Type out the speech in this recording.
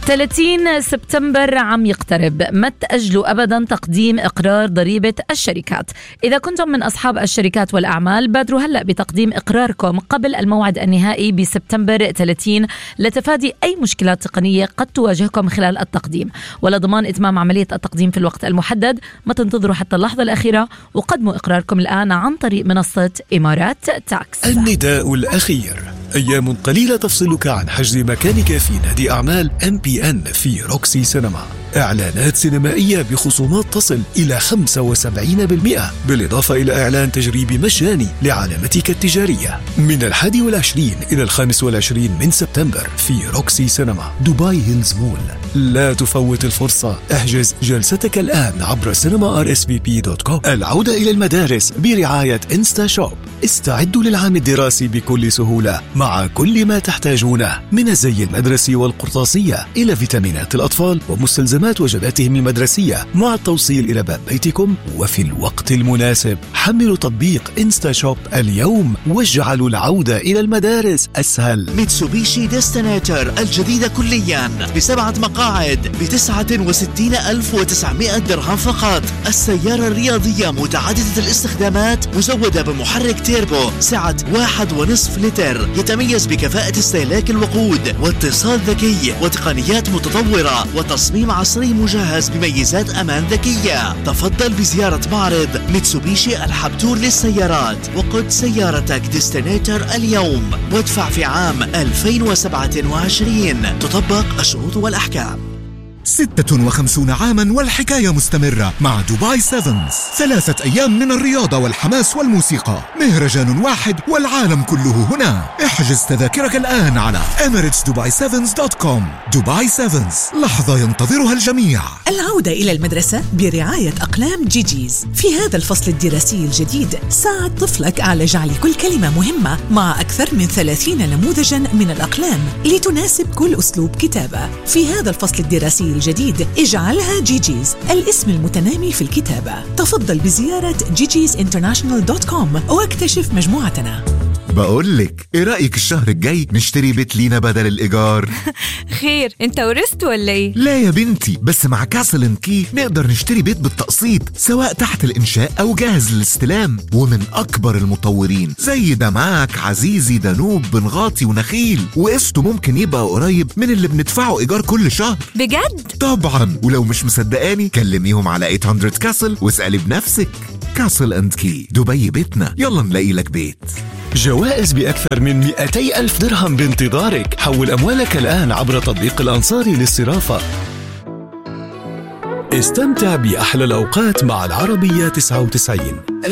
30 سبتمبر عم يقترب، ما تأجلوا أبدا تقديم إقرار ضريبة الشركات. إذا كنتم من أصحاب الشركات والأعمال بادروا هلأ بتقديم إقراركم قبل الموعد النهائي بسبتمبر 30 لتفادي أي مشكلات تقنية قد تواجهكم خلال التقديم، ولضمان إتمام عملية التقديم في الوقت المحدد. ما تنتظروا حتى اللحظة الأخيرة وقدموا إقراركم الآن عن طريق منصة إمارات تاكس. النداء الأخير: أيام قليلة تفصلك عن حجز مكانك في نادي أعمال MPN في روكسي سينما. إعلانات سينمائية بخصومات تصل إلى 75%، بالإضافة إلى إعلان تجريبي مجاني لعلامتك التجارية من 21 إلى 25 من سبتمبر في روكسي سينما دبي هيلز مول. لا تفوت الفرصة، احجز جلستك الآن عبر cinema.rsvp.com. العودة إلى المدارس برعاية إنستا شوب. استعدوا للعام الدراسي بكل سهولة مع كل ما تحتاجونه من الزي المدرسي والقرطاسية إلى فيتامينات الأطفال ومستلزمات وجباتهم المدرسية مع التوصيل إلى باب بيتكم وفي الوقت المناسب. حملوا تطبيق إنستا شوب اليوم واجعلوا العودة إلى المدارس أسهل. ميتسوبيشي ديستنيتر الجديدة كليا ب7 مقاعد ب69,900 درهم فقط. السيارة الرياضية متعددة الاستخدامات مزودة بمحرك تيربو سعة 1.5 لتر، يتميز بكفاءة استهلاك الوقود واتصال ذكي وتقنيات متطورة وتصميم عصري مجهز بميزات أمان ذكية. تفضل بزيارة معرض ميتسوبيشي الحبتور للسيارات وقد سيارتك ديستنيتر اليوم وادفع في عام 2027. تطبق الشروط والأحكام. 56 عاما والحكاية مستمرة مع دبي سيفنز. 3 أيام من الرياضة والحماس والموسيقى، مهرجان واحد والعالم كله هنا. احجز تذاكرك الآن على emirates.dubai7s.com. دبي سيفنز، لحظة ينتظرها الجميع. العودة إلى المدرسة برعاية أقلام جيجيز. في هذا الفصل الدراسي الجديد ساعد طفلك على جعل كل كلمة مهمة مع أكثر من 30 نموذجا من الأقلام لتناسب كل أسلوب كتابة. في هذا الفصل الدراسي الجديد اجعلها جيجيز، الاسم المتنامي في الكتابة. تفضل بزيارة gigizinternational.com واكتشف مجموعتنا. بقولك ايه رأيك الشهر الجاي نشتري بيت لينا بدل الإيجار؟ خير، انت ورثت ولا ايه؟ لا يا بنتي، بس مع كاسل اند كي نقدر نشتري بيت بالتقسيط سواء تحت الإنشاء أو جاهز للاستلام، ومن أكبر المطورين زي دمعك، عزيزي، دانوب، بنغاطي ونخيل، وقسطه ممكن يبقى قريب من اللي بندفعه إيجار كل شهر. بجد؟ طبعا، ولو مش مصدقاني كلميهم على 800 كاسل واسألي بنفسك. كاسل اند كي، دبي بيتنا، يلا نلاقي لك بيت. جوائز بأكثر من 200,000 درهم بانتظارك. حول أموالك الآن عبر تطبيق الأنصاري للصرافة. استمتع بأحلى الأوقات مع العربية 99.